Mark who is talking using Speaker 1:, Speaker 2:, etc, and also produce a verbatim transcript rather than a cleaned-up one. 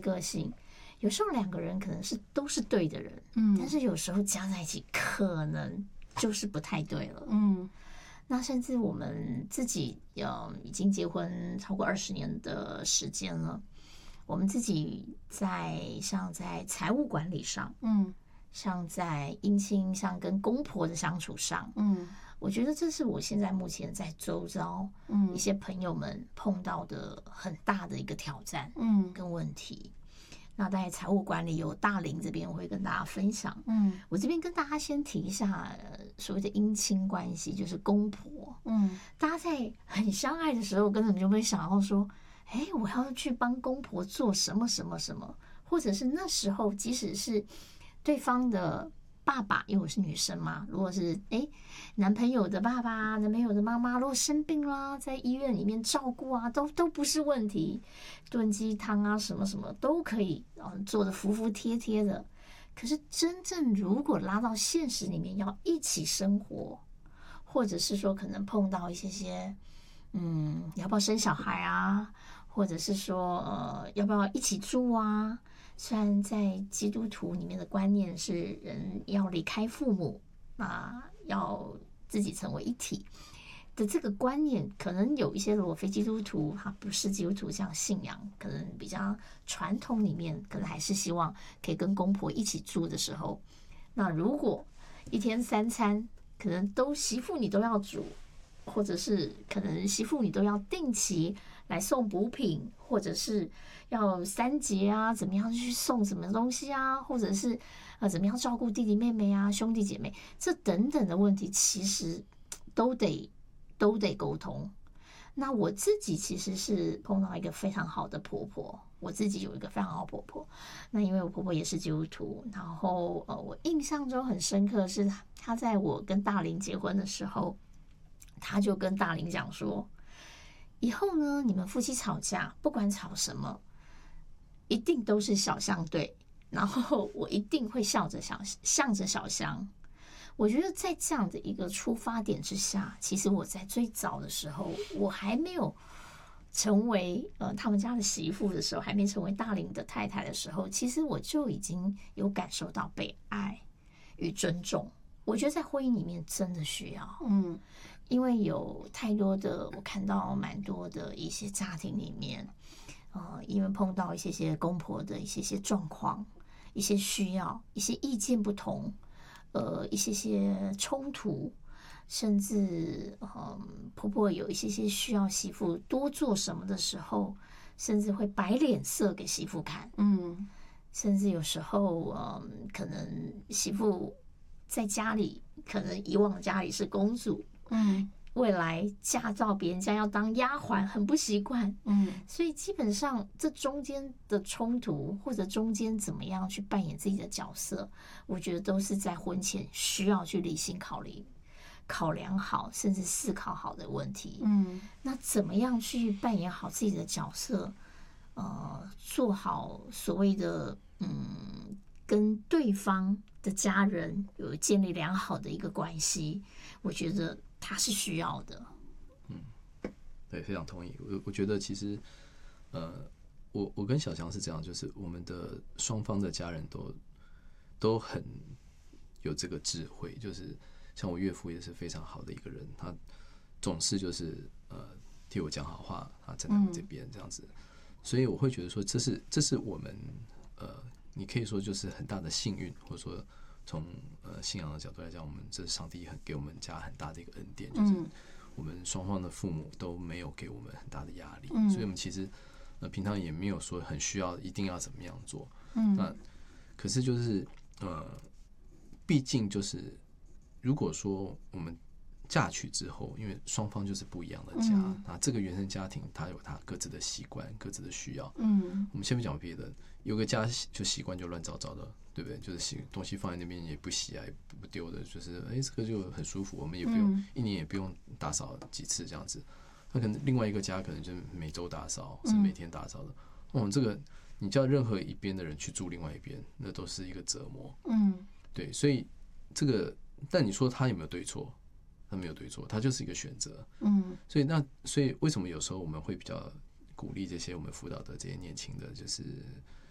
Speaker 1: 个性，有时候两个人可能是都是对的人，
Speaker 2: 嗯，
Speaker 1: 但是有时候加在一起可能就是不太对了。
Speaker 2: 嗯，
Speaker 1: 那甚至我们自己呃已经结婚超过二十年的时间了，我们自己在像在财务管理上，
Speaker 2: 嗯，
Speaker 1: 像在姻亲，像跟公婆的相处上，
Speaker 2: 嗯，
Speaker 1: 我觉得这是我现在目前在周遭一些朋友们碰到的很大的一个挑战，
Speaker 2: 嗯，
Speaker 1: 跟问题。那在财务管理有大林这边我会跟大家分享，
Speaker 2: 嗯，
Speaker 1: 我这边跟大家先提一下所谓的姻亲关系，就是公婆，
Speaker 2: 嗯，
Speaker 1: 大家在很相爱的时候，根本就没想到说，哎，我要去帮公婆做什么什么什么，或者是那时候即使是对方的爸爸，因为我是女生嘛，如果是哎男朋友的爸爸、男朋友的妈妈，如果生病啦，在医院里面照顾啊，都都不是问题，炖鸡汤啊，什么什么都可以，嗯，做的服服帖帖的。可是真正如果拉到现实里面，要一起生活，或者是说可能碰到一些些，嗯，要不要生小孩啊，或者是说呃要不要一起住啊？虽然在基督徒里面的观念是人要离开父母啊，要自己成为一体的这个观念，可能有一些如果非基督徒哈，不是基督徒这样信仰，可能比较传统里面，可能还是希望可以跟公婆一起住的时候，那如果一天三餐可能都媳妇你都要煮，或者是可能媳妇你都要定期来送补品，或者是要三节啊，怎么样去送什么东西啊，或者是呃怎么样照顾弟弟妹妹啊、兄弟姐妹，这等等的问题，其实都得都得沟通。那我自己其实是碰到一个非常好的婆婆，我自己有一个非常好的婆婆。那因为我婆婆也是基督徒，然后呃，我印象中很深刻是她在我跟大林结婚的时候，她就跟大林讲说，以后呢，你们夫妻吵架，不管吵什么，一定都是小香对，然后我一定会笑着想向着小香。我觉得在这样的一个出发点之下，其实我在最早的时候，我还没有成为呃他们家的媳妇的时候，还没成为大林的太太的时候，其实我就已经有感受到被爱与尊重。我觉得在婚姻里面真的需要，
Speaker 2: 嗯，
Speaker 1: 因为有太多的我看到蛮多的一些家庭里面，呃，因为碰到一些些公婆的一些些状况、一些需要、一些意见不同。呃，一些些冲突，甚至嗯，婆婆有一些些需要媳妇多做什么的时候，甚至会摆脸色给媳妇看，
Speaker 2: 嗯，
Speaker 1: 甚至有时候嗯，可能媳妇在家里，可能以往家里是公主，
Speaker 2: 嗯，
Speaker 1: 未来嫁到别人家要当丫鬟，很不习惯，
Speaker 2: 嗯，
Speaker 1: 所以基本上这中间的冲突或者中间怎么样去扮演自己的角色，我觉得都是在婚前需要去理性考虑、考量好，甚至思考好的问题。
Speaker 2: 嗯，
Speaker 1: 那怎么样去扮演好自己的角色？呃，做好所谓的嗯，跟对方的家人有建立良好的一个关系，我觉得他是需要的。
Speaker 3: 嗯，对，非常同意。我我觉得其实，呃，我我跟小强是这样，就是我们的双方的家人都都很有这个智慧，就是像我岳父也是非常好的一个人，他总是就是呃替我讲好话，他站在我这边这样子，嗯、所以我会觉得说，这是这是我们呃，你可以说就是很大的幸运，或者说。从呃信仰的角度来讲，我们这是上帝很给我们家很大的一个恩典，就是我们双方的父母都没有给我们很大的压力，所以我们其实呃平常也没有说很需要一定要怎么样做。那可是就是呃，毕竟就是如果说我们嫁娶之后，因为双方就是不一样的家，那这个原生家庭它有它各自的习惯、各自的需要。嗯，我们先不讲别的，有个家就习惯就乱糟糟的。对不对？就是洗东西放在那边也不洗啊，也不丢的，就是哎，这个就很舒服，我们也不用、嗯、一年也不用打扫几次这样子。那可能另外一个家可能就是每周打扫，是每天打扫的。哦，这个你叫任何一边的人去住另外一边，那都是一个折磨。嗯，对，所以这个，但你说他有没有对错？他没有对错，他就是一个选择。嗯，所以那所以为什么有时候我们会比较鼓励这些我们辅导的这些年轻的，就是